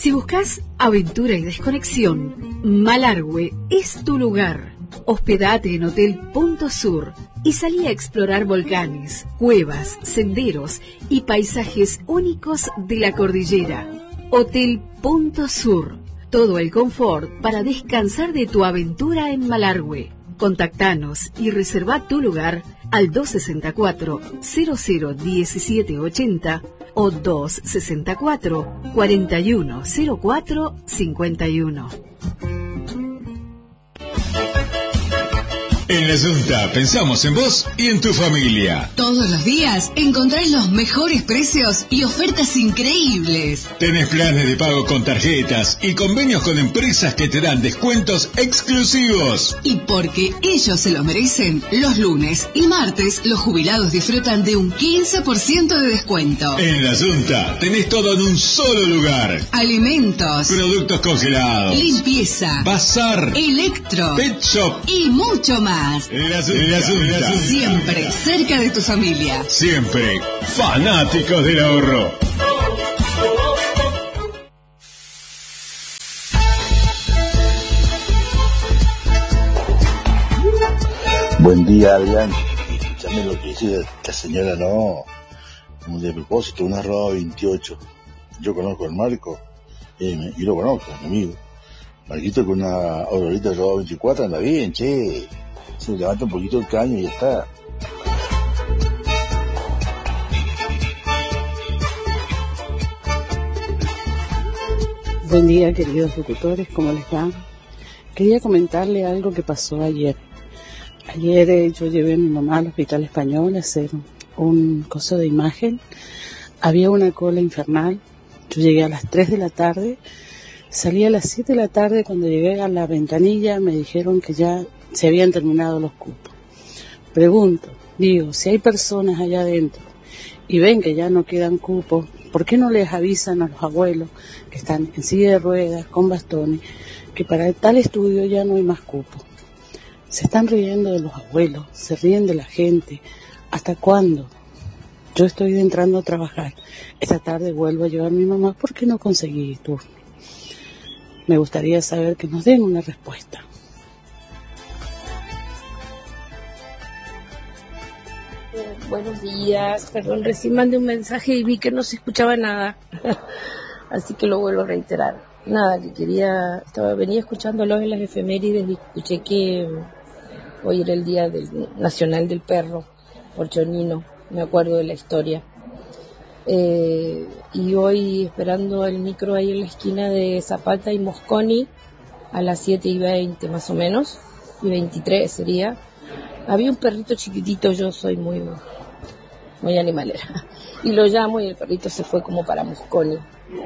Si buscas aventura y desconexión, Malargüe es tu lugar. Hospedate en Hotel Punto Sur y salí a explorar volcanes, cuevas, senderos y paisajes únicos de la cordillera. Hotel Punto Sur. Todo el confort para descansar de tu aventura en Malargüe. Contactanos y reserva tu lugar al 264-001780 o 264-410451. En La Junta pensamos en vos y en tu familia. Todos los días encontrás los mejores precios y ofertas increíbles. Tenés planes de pago con tarjetas y convenios con empresas que te dan descuentos exclusivos. Y porque ellos se lo merecen, los lunes y martes los jubilados disfrutan de un 15% de descuento. En La Junta tenés todo en un solo lugar. Alimentos, productos congelados, limpieza, bazar, electro, pet shop y mucho más. En La Junta. Siempre cerca de tu familia. Siempre fanáticos del ahorro. Buen día, Adrián. Escúchame lo que dice la señora, no. Como de propósito, una arroba 28. Yo conozco al Marco, y lo conozco, mi amigo. Marquito con una Aurorita arroba 24 anda bien, che. Se levanta un poquito el caño y ya está. Buen día, queridos locutores, ¿cómo les va? Quería comentarle algo que pasó ayer. Ayer yo llevé a mi mamá al Hospital Español a hacer un coso de imagen. Había una cola infernal. Yo llegué a las 3 de la tarde. Salí a las 7 de la tarde. Cuando llegué a la ventanilla me dijeron que ya se habían terminado los cupos. Pregunto, digo, si hay personas allá adentro y ven que ya no quedan cupos, ¿por qué no les avisan a los abuelos que están en silla de ruedas, con bastones, que para tal estudio ya no hay más cupos? Se están riendo de los abuelos, se ríen de la gente. ¿Hasta cuándo? Yo estoy entrando a trabajar. Esta tarde vuelvo a llevar a mi mamá porque no conseguí turno. Me gustaría saber que nos den una respuesta. Buenos días, perdón, recién mandé un mensaje y vi que no se escuchaba nada, así que lo vuelvo a reiterar. Nada, que venía escuchándolo en las efemérides y escuché que hoy era el Día Nacional del Perro, porchonino, me acuerdo de la historia. Y hoy esperando el micro ahí en la esquina de Zapata y Mosconi, a las 7:20 más o menos, y 23 sería. Había un perrito chiquitito, yo soy muy animalera, y lo llamo y el perrito se fue como para Mosconi.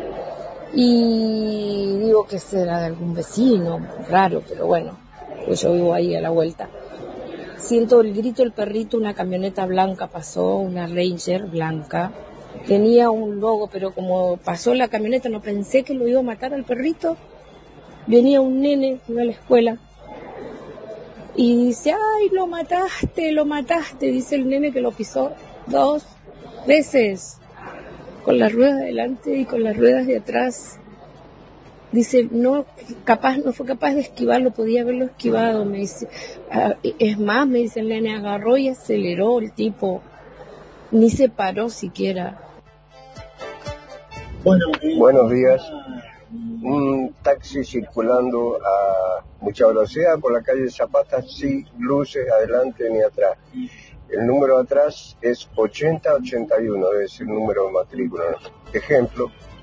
Y digo que será de algún vecino, raro, pero bueno, pues yo vivo ahí a la vuelta. Siento el grito del perrito, una camioneta blanca pasó, una Ranger blanca. Tenía un logo, pero como pasó la camioneta no pensé que lo iba a matar al perrito. Venía un nene, iba a la escuela. Y dice, ay, lo mataste, dice el nene que lo pisó 2 veces, con las ruedas de adelante y con las ruedas de atrás. Dice, no fue capaz de esquivarlo, podía haberlo esquivado, me dice. Es más, me dice el nene, agarró y aceleró el tipo, ni se paró siquiera. Buenos días. Un taxi circulando a mucha velocidad por la calle Zapata, sin luces adelante ni atrás. El número atrás es 8081, debe ser el número de matrícula, ¿no? Ejemplo,